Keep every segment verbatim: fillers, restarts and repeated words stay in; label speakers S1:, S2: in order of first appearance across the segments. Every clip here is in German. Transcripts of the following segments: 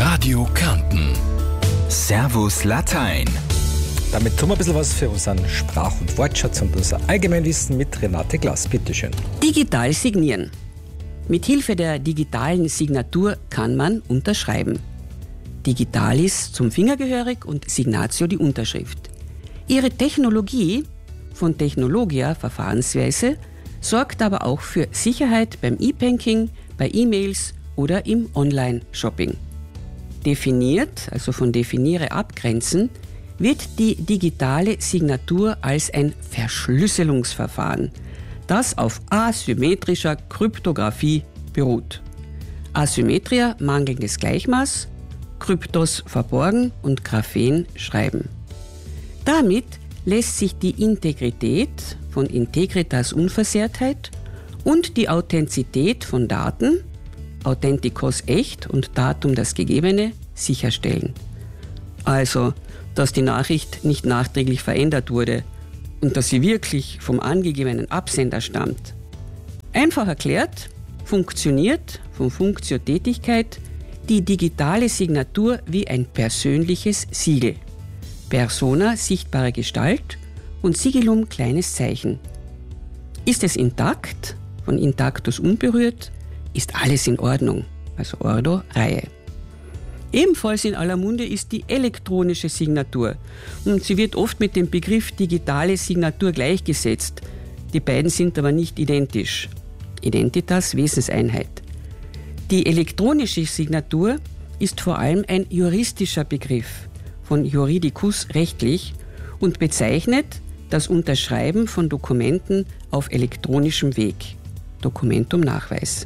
S1: Radio Kärnten. Servus Latein.
S2: Damit tun wir ein bisschen was für unseren Sprach- und Wortschatz und unser Allgemeinwissen mit Renate Glass. Bitteschön.
S3: Digital signieren. Mit Hilfe der digitalen Signatur kann man unterschreiben. Digitalis zum Finger gehörig und Signatio die Unterschrift. Ihre Technologie, von Technologia Verfahrensweise, sorgt aber auch für Sicherheit beim E-Banking, bei E-Mails oder im Online-Shopping. Definiert, also von definiere abgrenzen, wird die digitale Signatur als ein Verschlüsselungsverfahren, das auf asymmetrischer Kryptographie beruht. Asymmetria mangelndes Gleichmaß, Kryptos verborgen und Graphen schreiben. Damit lässt sich die Integrität von Integritas Unversehrtheit und die Authentizität von Daten, Authentikos echt und Datum das Gegebene, sicherstellen. Also, dass die Nachricht nicht nachträglich verändert wurde und dass sie wirklich vom angegebenen Absender stammt. Einfach erklärt, funktioniert von Funktio Tätigkeit die digitale Signatur wie ein persönliches Siegel. Persona sichtbare Gestalt und Sigillum kleines Zeichen. Ist es intakt, von intactus unberührt, ist alles in Ordnung, also Ordo, Reihe. Ebenfalls in aller Munde ist die elektronische Signatur und sie wird oft mit dem Begriff digitale Signatur gleichgesetzt. Die beiden sind aber nicht identisch. Identitas, Wesenseinheit. Die elektronische Signatur ist vor allem ein juristischer Begriff, von juridicus rechtlich, und bezeichnet das Unterschreiben von Dokumenten auf elektronischem Weg. Dokumentum Nachweis.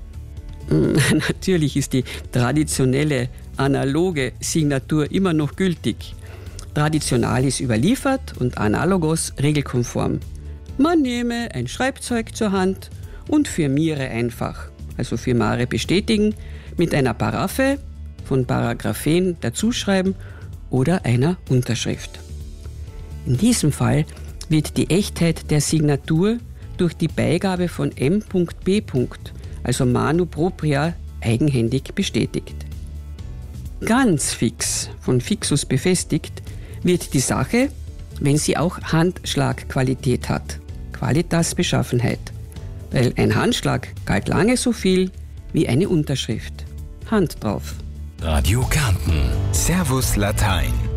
S3: Natürlich ist die traditionelle, analoge Signatur immer noch gültig. Traditionalis überliefert und analogos regelkonform. Man nehme ein Schreibzeug zur Hand und firmiere einfach, also firmare bestätigen, mit einer Paraphe, von Paragraphen dazuschreiben oder einer Unterschrift. In diesem Fall wird die Echtheit der Signatur durch die Beigabe von M B, also manu propria, eigenhändig bestätigt. Ganz fix, von fixus befestigt, wird die Sache, wenn sie auch Handschlagqualität hat, Qualitas Beschaffenheit, weil ein Handschlag galt lange so viel wie eine Unterschrift. Hand drauf.
S1: Radio Kärnten. Servus Latein.